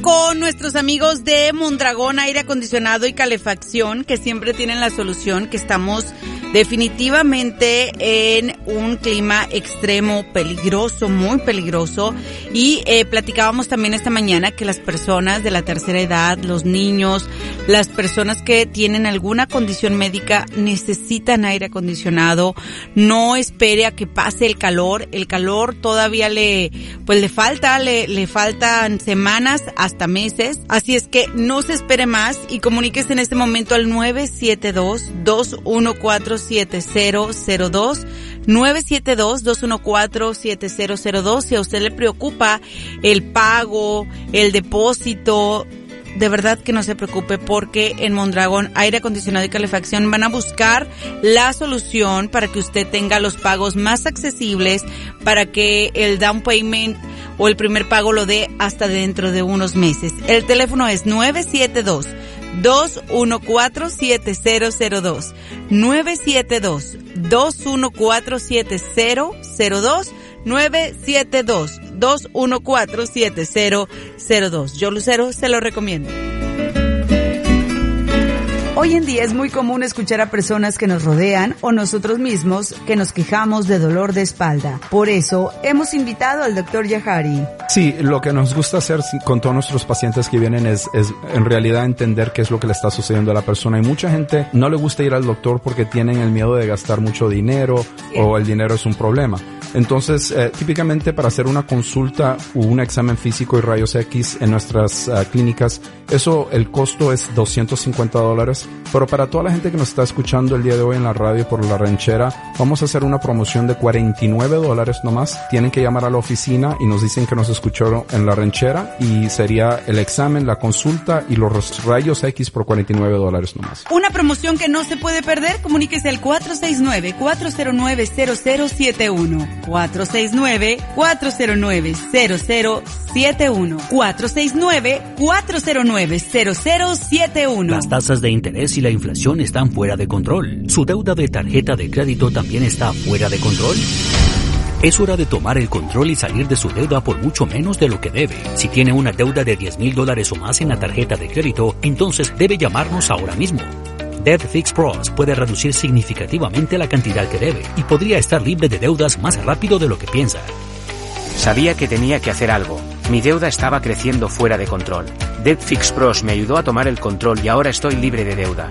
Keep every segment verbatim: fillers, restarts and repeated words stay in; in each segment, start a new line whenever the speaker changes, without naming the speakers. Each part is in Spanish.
Con nuestros amigos de Mondragón Aire Acondicionado y Calefacción, que siempre tienen la solución, que estamos definitivamente en un clima extremo, peligroso, muy peligroso. Y eh, platicábamos también esta mañana que las personas de la tercera edad, los niños, las personas que tienen alguna condición médica necesitan aire acondicionado. No espere a que pase el calor. El calor todavía le, pues le falta, le, le faltan semanas hasta meses. Así es que no se espere más y comuníquese en este momento al nueve siete dos, dos uno cuatro, siete cero cero dos, nueve siete dos, dos uno cuatro, siete cero cero dos. Si a usted le preocupa el pago, el depósito, de verdad que no se preocupe, porque en Mondragón Aire Acondicionado y Calefacción van a buscar la solución para que usted tenga los pagos más accesibles, para que el down payment o el primer pago lo dé hasta dentro de unos meses. El teléfono es nueve siete dos, dos uno cuatro, siete cero cero dos, nueve siete dos, dos uno cuatro, siete cero cero dos, nueve siete dos, dos uno cuatro, siete cero cero dos. Yo, Lucero, se lo recomiendo. Hoy en día es muy común escuchar a personas que nos rodean o nosotros mismos que nos quejamos de dolor de espalda. Por eso hemos invitado al doctor Yahari.
Sí, lo que nos gusta hacer con todos nuestros pacientes que vienen es, es en realidad entender qué es lo que le está sucediendo a la persona. Y mucha gente no le gusta ir al doctor porque tienen el miedo de gastar mucho dinero, sí, o el dinero es un problema. Entonces, eh, típicamente para hacer una consulta o un examen físico y rayos X en nuestras uh, clínicas, eso, el costo es doscientos cincuenta dólares. Pero para toda la gente que nos está escuchando el día de hoy en la radio por La Ranchera, vamos a hacer una promoción de cuarenta y nueve dólares nomás. Tienen que llamar a la oficina y nos dicen que nos escucharon en La Ranchera y sería el examen, la consulta y los rayos X por cuarenta y nueve dólares nomás.
Una promoción que no se puede perder. Comuníquese al cuatro seis nueve, cuatro cero nueve, cero cero siete uno. cuatro seis nueve, cuatro cero nueve, cero cero siete uno. cuatro seis nueve, cuatro cero nueve, cero cero siete uno.
Las tasas de interés y la inflación están fuera de control. ¿Su deuda de tarjeta de crédito también está fuera de control? Es hora de tomar el control y salir de su deuda por mucho menos de lo que debe. Si tiene una deuda de diez mil dólares o más en la tarjeta de crédito, entonces debe llamarnos ahora mismo. Debt Fix Pros puede reducir significativamente la cantidad que debe y podría estar libre de deudas más rápido de lo que piensa.
Sabía que tenía que hacer algo. Mi deuda estaba creciendo fuera de control. Debt Fix Pros me ayudó a tomar el control y ahora estoy libre de deuda.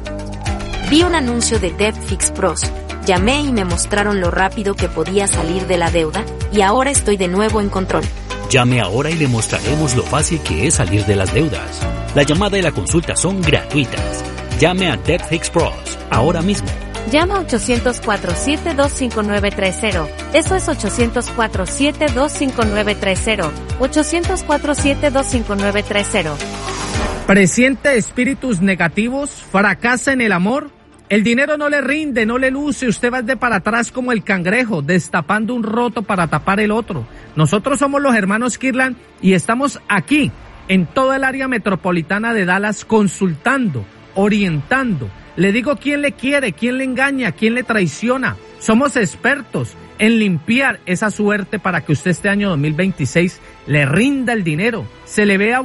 Vi un anuncio de Debt Fix Pros. Llamé y me mostraron lo rápido que podía salir de la deuda y ahora estoy de nuevo en control.
Llame ahora y le mostraremos lo fácil que es salir de las deudas. La llamada y la consulta son gratuitas. Llame a Debt Fix Pros ahora mismo.
Llama a ochocientos cuatro, siete dos cinco nueve tres cero. Eso es ochocientos cuatro, siete dos cinco nueve tres cero. ochocientos cuatro, siete dos cinco nueve tres cero.
¿Presiente espíritus negativos? ¿Fracasa en el amor? El dinero no le rinde, no le luce, usted va de para atrás como el cangrejo, destapando un roto para tapar el otro. Nosotros somos los hermanos Kirtland y estamos aquí, en toda el área metropolitana de Dallas, consultando, orientando. Le digo quién le quiere, quién le engaña, quién le traiciona. Somos expertos en limpiar esa suerte para que usted este año dos mil veintiséis le rinda el dinero, se le vea